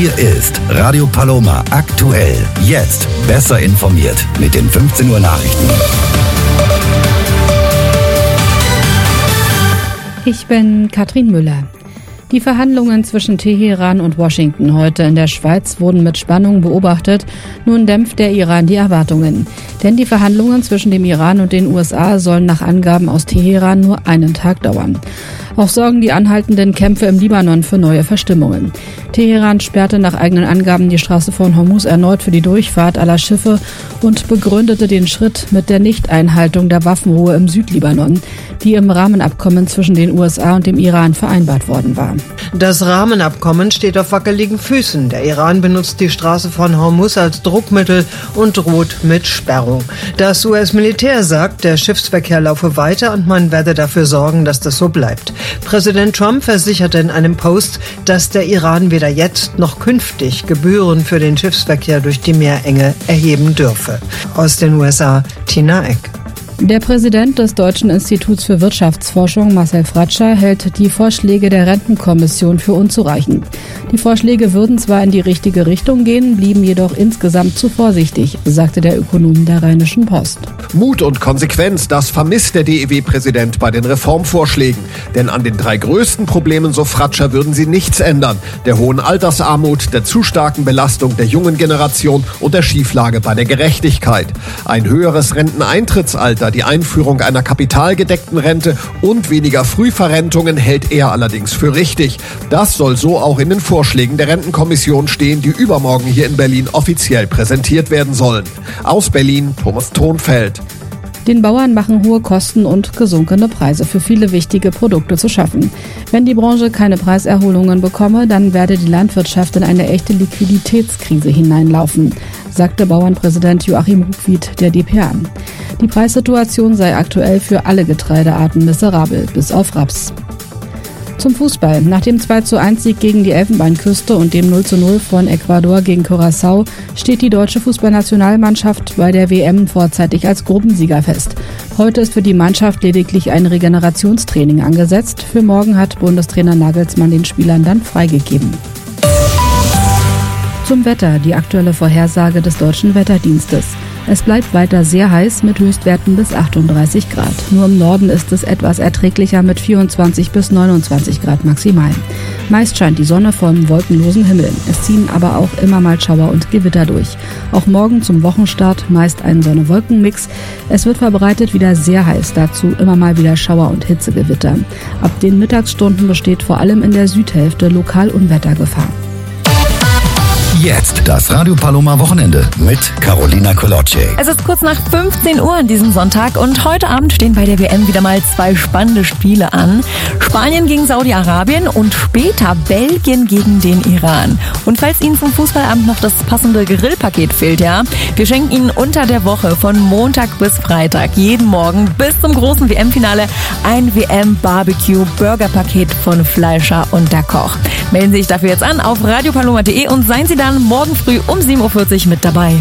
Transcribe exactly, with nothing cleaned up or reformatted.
Hier ist Radio Paloma aktuell. Jetzt besser informiert mit den fünfzehn Uhr Nachrichten. Ich bin Katrin Müller. Die Verhandlungen zwischen Teheran und Washington heute in der Schweiz wurden mit Spannung beobachtet. Nun dämpft der Iran die Erwartungen. Denn die Verhandlungen zwischen dem Iran und den U S A sollen nach Angaben aus Teheran nur einen Tag dauern. Auch sorgen die anhaltenden Kämpfe im Libanon für neue Verstimmungen. Teheran sperrte nach eigenen Angaben die Straße von Hormuz erneut für die Durchfahrt aller Schiffe und begründete den Schritt mit der Nichteinhaltung der Waffenruhe im Südlibanon, die im Rahmenabkommen zwischen den U S A und dem Iran vereinbart worden war. Das Rahmenabkommen steht auf wackeligen Füßen. Der Iran benutzt die Straße von Hormuz als Druckmittel und droht mit Sperrung. Das U S-Militär sagt, der Schiffsverkehr laufe weiter und man werde dafür sorgen, dass das so bleibt. Präsident Trump versicherte in einem Post, dass der Iran weder jetzt noch künftig Gebühren für den Schiffsverkehr durch die Meerenge erheben dürfe. Aus den U S A, Tina Eck. Der Präsident des Deutschen Instituts für Wirtschaftsforschung, Marcel Fratscher, hält die Vorschläge der Rentenkommission für unzureichend. Die Vorschläge würden zwar in die richtige Richtung gehen, blieben jedoch insgesamt zu vorsichtig, sagte der Ökonom der Rheinischen Post. Mut und Konsequenz, das vermisst der D E W-Präsident bei den Reformvorschlägen. Denn an den drei größten Problemen, so Fratscher, würden sie nichts ändern. Der hohen Altersarmut, der zu starken Belastung der jungen Generation und der Schieflage bei der Gerechtigkeit. Ein höheres Renteneintrittsalter, die Einführung einer kapitalgedeckten Rente und weniger Frühverrentungen hält er allerdings für richtig. Das soll so auch in den Vorschlägen der Rentenkommission stehen, die übermorgen hier in Berlin offiziell präsentiert werden sollen. Aus Berlin, Thomas Thonfeld. Den Bauern machen hohe Kosten und gesunkene Preise für viele wichtige Produkte zu schaffen. Wenn die Branche keine Preiserholungen bekomme, dann werde die Landwirtschaft in eine echte Liquiditätskrise hineinlaufen, sagte Bauernpräsident Joachim Ruckwied der D P A. Die Preissituation sei aktuell für alle Getreidearten miserabel, bis auf Raps. Zum Fußball. Nach dem zwei zu eins Sieg gegen die Elfenbeinküste und dem null zu null von Ecuador gegen Curaçao steht die deutsche Fußballnationalmannschaft bei der W M vorzeitig als Gruppensieger fest. Heute ist für die Mannschaft lediglich ein Regenerationstraining angesetzt. Für morgen hat Bundestrainer Nagelsmann den Spielern dann freigegeben. Zum Wetter, die aktuelle Vorhersage des Deutschen Wetterdienstes. Es bleibt weiter sehr heiß mit Höchstwerten bis achtunddreißig Grad. Nur im Norden ist es etwas erträglicher mit vierundzwanzig bis neunundzwanzig Grad maximal. Meist scheint die Sonne vom wolkenlosen Himmel. Es ziehen aber auch immer mal Schauer und Gewitter durch. Auch morgen zum Wochenstart meist ein Sonne-Wolken-Mix. Es wird verbreitet wieder sehr heiß, dazu immer mal wieder Schauer und Hitzegewitter. Ab den Mittagsstunden besteht vor allem in der Südhälfte lokal Unwettergefahr. Jetzt das Radio Paloma Wochenende mit Carolina Colocci. Es ist kurz nach fünfzehn Uhr an diesem Sonntag und heute Abend stehen bei der W M wieder mal zwei spannende Spiele an. Spanien gegen Saudi-Arabien und später Belgien gegen den Iran. Und falls Ihnen zum Fußballabend noch das passende Grillpaket fehlt, ja, wir schenken Ihnen unter der Woche von Montag bis Freitag jeden Morgen bis zum großen W M-Finale ein W M-Barbecue-Burger-Paket von Fleischer und der Koch. Melden Sie sich dafür jetzt an auf radiopaloma punkt de und seien Sie dann morgen früh um sieben Uhr vierzig mit dabei.